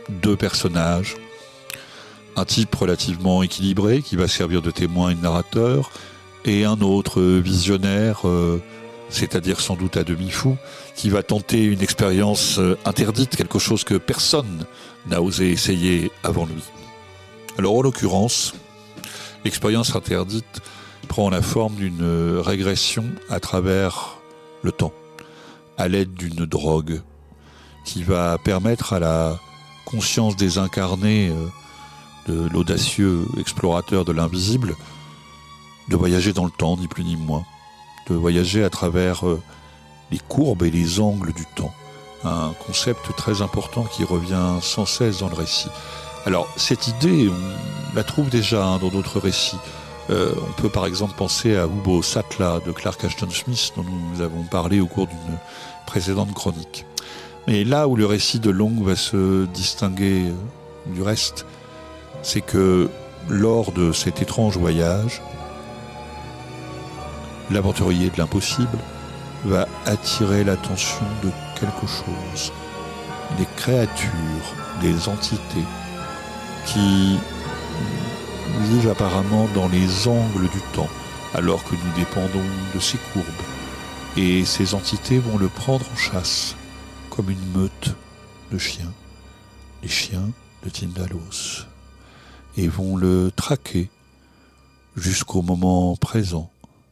deux personnages. Un type relativement équilibré qui va servir de témoin et de narrateur, et un autre visionnaire, c'est-à-dire sans doute à demi fou, qui va tenter une expérience interdite, quelque chose que personne n'a osé essayer avant lui. Alors en l'occurrence, l'expérience interdite prend la forme d'une régression à travers le temps, à l'aide d'une drogue qui va permettre à la conscience désincarnée de l'audacieux explorateur de l'invisible de voyager dans le temps, ni plus ni moins, de voyager à travers les courbes et les angles du temps. Un concept très important qui revient sans cesse dans le récit. Alors, cette idée, on la trouve déjà dans d'autres récits. On peut par exemple penser à Ubo Sattla de Clark Ashton Smith, dont nous avons parlé au cours d'une précédente chronique. Mais là où le récit de Long va se distinguer du reste, c'est que lors de cet étrange voyage, l'aventurier de l'impossible va attirer l'attention de quelque chose. Des créatures, des entités qui vivent apparemment dans les angles du temps, alors que nous dépendons de ces courbes. Et ces entités vont le prendre en chasse, comme une meute de chiens, les chiens de Tindalos, et vont le traquer jusqu'au moment présent.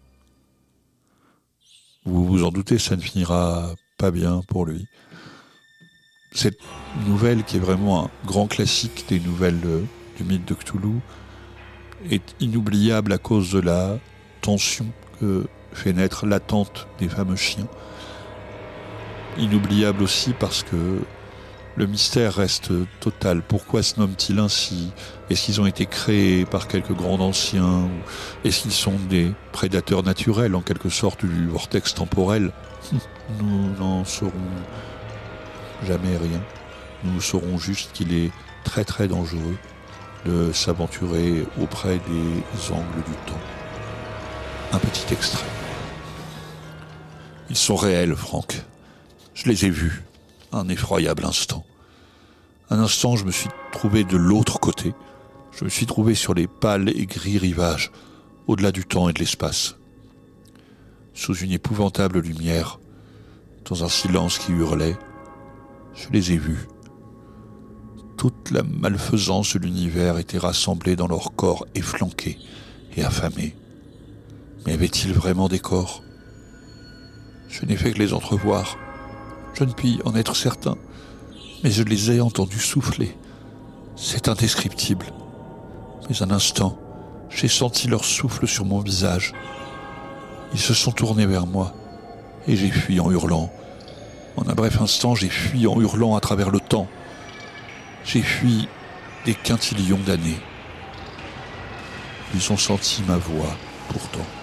Vous vous en doutez, ça ne finira pas bien pour lui. Cette nouvelle, qui est vraiment un grand classique des nouvelles du mythe de Cthulhu, est inoubliable à cause de la tension que fait naître l'attente des fameux chiens. Inoubliable aussi parce que le mystère reste total. Pourquoi se nomment-ils ainsi ? Est-ce qu'ils ont été créés par quelques grands anciens ? Est-ce qu'ils sont des prédateurs naturels, en quelque sorte, du vortex temporel ? Nous n'en saurons jamais rien. Nous saurons juste qu'il est très très dangereux de s'aventurer auprès des angles du temps. Un petit extrait. Ils sont réels, Franck. Je les ai vus. Un effroyable instant. Un instant, je me suis trouvé de l'autre côté. Je me suis trouvé sur les pâles et gris rivages, au-delà du temps et de l'espace. Sous une épouvantable lumière, dans un silence qui hurlait, je les ai vus. Toute la malfaisance de l'univers était rassemblée dans leurs corps efflanqués et affamés. Mais avait-il vraiment des corps ? Je n'ai fait que les entrevoir. Je ne puis en être certain, mais je les ai entendus souffler. C'est indescriptible. Mais un instant, j'ai senti leur souffle sur mon visage. Ils se sont tournés vers moi, et j'ai fui en hurlant. En un bref instant, j'ai fui en hurlant à travers le temps. J'ai fui des quintillions d'années. Ils ont senti ma voix, pourtant.